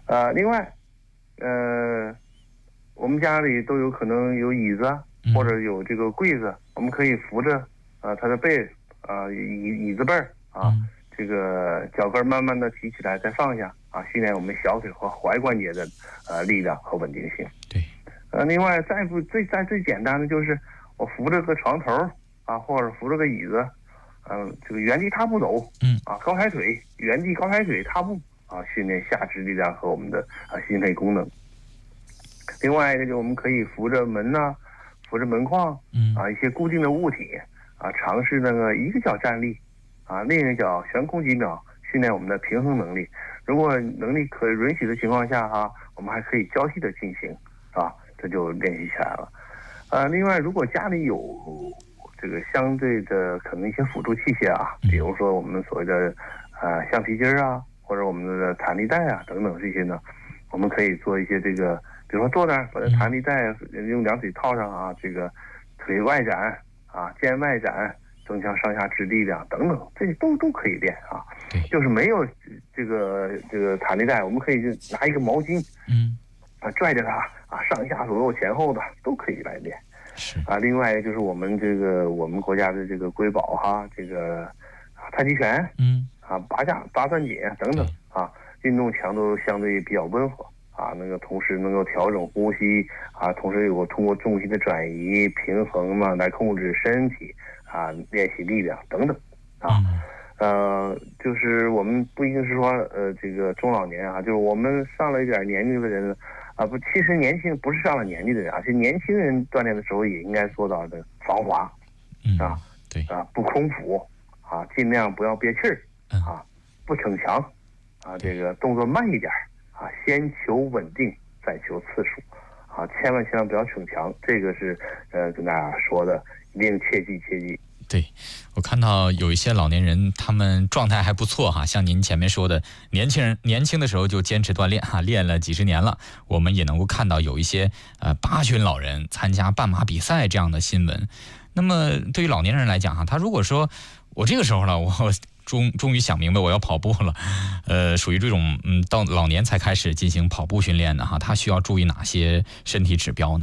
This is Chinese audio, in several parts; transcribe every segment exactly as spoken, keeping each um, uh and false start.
呃，另外，呃，我们家里都有可能有椅子或者有这个柜子，我们可以扶着啊、呃、它的背啊、呃、椅椅子背啊。嗯，这个脚跟慢慢的提起来，再放下啊，训练我们小腿和踝关节的呃力量和稳定性。 对， 呃，另外再不最再最简单的就是我扶着个床头啊，或者扶着个椅子，嗯、呃，这个原地踏步走， 嗯啊，高抬腿，原地高抬腿踏步啊，训练下肢力量和我们的啊心肺功能。另外一个就我们可以扶着门呐、啊，扶着门框， 嗯啊，一些固定的物体啊，尝试那个一个脚站立。啊，另一个脚悬空几秒，训练我们的平衡能力。如果能力可允许的情况下哈、啊，我们还可以交替的进行，啊，这就练习起来了。呃，另外，如果家里有这个相对的可能一些辅助器械啊，比如说我们所谓的呃橡皮筋啊，或者我们的弹力带啊等等这些呢，我们可以做一些这个，比如说坐那儿把这弹力带用两腿套上啊，这个腿外展啊，肩外展。增强上下肢力量等等，这些都都可以练啊。 对， 就是没有这个这个弹力带，我们可以就拿一个毛巾， 嗯， 啊拽着它啊，上下左右前后的都可以来练。 是啊，另外就是我们这个我们国家的这个瑰宝哈，这个太极拳， 嗯， 啊八架八段锦等等啊，运动强度相对比较温和。啊，那个同时能够调整呼吸啊，同时有通过重心的转移、平衡嘛，来控制身体啊，练习力量等等啊。呃，就是我们不一定是说呃这个中老年啊，就是我们上了一点年纪的人啊，不，其实年轻不是上了年纪的人啊，其实年轻人锻炼的时候也应该做到的防滑啊， 对啊，不空腹啊，尽量不要憋气儿啊，不逞强啊，这个动作慢一点。啊，先求稳定，再求次数，啊，千万千万不要逞强，这个是呃跟大家说的，一定切记切记。 对，我看到有一些老年人，他们状态还不错哈，像您前面说的，年轻人年轻的时候就坚持锻炼哈，练了几十年了，我们也能够看到有一些呃八旬老人参加半马比赛这样的新闻。那么对于老年人来讲哈，他如果说我这个时候了，我终终于想明白我要跑步了，呃，属于这种嗯，到老年才开始进行跑步训练的哈，他需要注意哪些身体指标呢？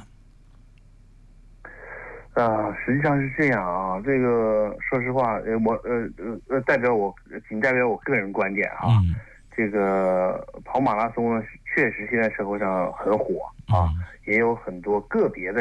啊，实际上是这样啊，这个说实话，呃，我呃呃代表我仅代表我个人观点啊，嗯、这个跑马拉松呢，确实现在社会上很火啊，嗯、也有很多个别的。